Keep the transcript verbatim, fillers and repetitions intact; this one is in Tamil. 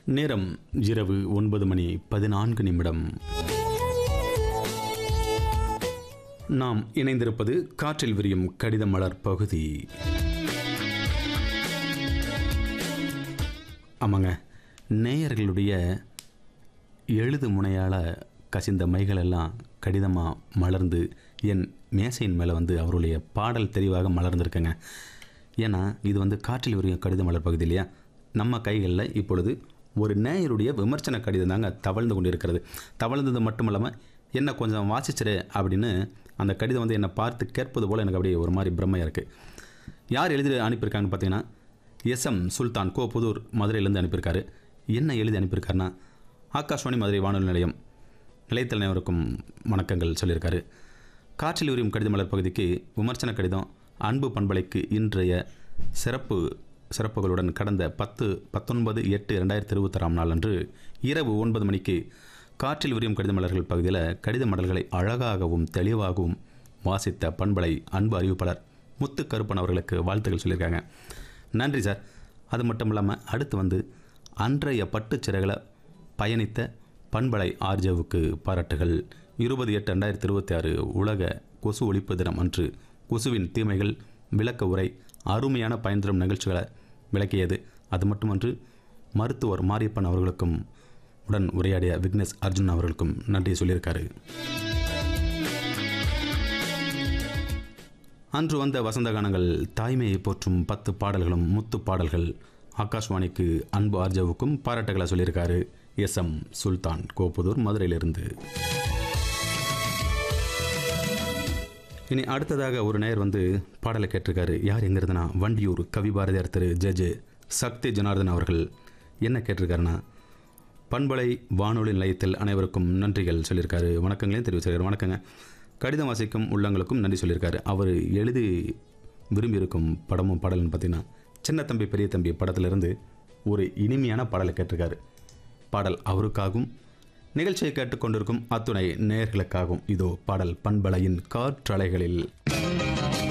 நேரம் இரவு ஒன்பது மணி பதினான்கு நிமிடம். நாம் இணைந்திருப்பது காற்றில் விரியும் கடித மலர் பகுதி. ஆமாங்க, நேயர்களுடைய எழுது முனையால் கசிந்த மைகள் எல்லாம் கடிதமாக மலர்ந்து என் மேசையின் மேலே வந்து அவருடைய பாடல் தெளிவாக மலர்ந்துருக்குங்க. ஏன்னா இது வந்து காற்றில் விரியும் கடித மலர் பகுதி இல்லையா? நம்ம கைகளில் இப்பொழுது ஒரு நேயருடைய விமர்சன கடிதம் தாங்க தவழ்ந்து கொண்டு இருக்கிறது. தவழ்ந்தது மட்டும் இல்லாமல் என்ன கொஞ்சம் வாசிச்சிரு அப்படின்னு அந்த கடிதம் வந்து என்னை பார்த்து கேட்பது போல் எனக்கு அப்படியே ஒரு மாதிரி பிரம்மையாக இருக்குது. யார் எழுதி அனுப்பியிருக்காங்கன்னு பார்த்தீங்கன்னா எஸ்எம் சுல்தான் கோ புதூர் மதுரையிலேருந்து அனுப்பியிருக்காரு. என்ன எழுதி அனுப்பியிருக்காருன்னா, ஆகாஷ்வாணி மதுரை வானொலி நிலையம் நிலையத்தில் அனைவருக்கும் வணக்கங்கள் சொல்லியிருக்காரு. காற்றில் விரியும் கடித மலர் பகுதிக்கு விமர்சன கடிதம் அன்பு பண்பலைக்கு இன்றைய சிறப்பு சிறப்புகளுடன் கடந்த பத்து பத்தொன்பது எட்டு ரெண்டாயிரத்தி இருபத்தாறாம் நாள் அன்று இரவு ஒன்பது மணிக்கு காற்றில் விரியும் கடித மலர்கள் பகுதியில் கடித மலர்களை அழகாகவும் தெளிவாகவும் வாசித்த பண்பலை அன்பு அறிவிப்பாளர் முத்து கருப்பன் அவர்களுக்கு வாழ்த்துக்கள் சொல்லியிருக்காங்க. நன்றி சார். அது மட்டும் இல்லாமல் அடுத்து வந்து அன்றைய பட்டுச்சிறகளை பயணித்த பண்பலை ஆர்ஜேவுக்கு பாராட்டுகள். இருபது எட்டு ரெண்டாயிரத்தி இருபத்தி ஆறு உலக கொசு ஒழிப்பு தினம் அன்று கொசுவின் தீமைகள் விளக்க உரை அருமையான பயன் தரும் நிகழ்ச்சிகளை விளக்கியது. அது மட்டுமன்று மருத்துவர் மாரியப்பன் அவர்களுக்கும் உடன் உரையாடிய விக்னேஷ் அர்ஜுன் அவர்களுக்கும் நன்றி சொல்லியிருக்காரு. அன்று வந்த வசந்த கானங்கள் தாய்மையை போற்றும் பத்து பாடல்களும் முத்து பாடல்கள் ஆகாஷ்வாணிக்கு அன்பு ஆர்ஜவுக்கும் பாராட்டுகளை சொல்லியிருக்காரு எஸ் எம் சுல்தான் கோப்புதூர் மதுரையிலிருந்து. இனி அடுத்ததாக ஒரு நேயர் வந்து பாடலை கேட்டிருக்காரு. யார் எங்கிறதுனா வண்டியூர் கவி பாரதியார் திரு ஜே ஜே சக்தி ஜனார்தன் அவர்கள். என்ன கேட்டிருக்காருன்னா, பண்பலை வானொலி நிலையத்தில் அனைவருக்கும் நன்றிகள் சொல்லியிருக்காரு. வணக்கங்களையும் தெரிவிச்சிருக்காரு. வணக்கங்க. கடிதம் வாசிக்கும் உள்ளங்களுக்கும் நன்றி சொல்லியிருக்காரு. அவர் எழுதி விரும்பியிருக்கும் படமும் பாடல்னு பார்த்தீங்கன்னா சின்ன தம்பி பெரிய தம்பி படத்திலிருந்து ஒரு இனிமையான பாடலை கேட்டிருக்காரு. பாடல் அவருக்காகவும் நிகழ்ச்சியை கேட்டுக்கொண்டிருக்கும் அத்துணை நேயர்களுக்காகவும் இதோ பாடல் பண்பலையின் காற்றலைகளில்.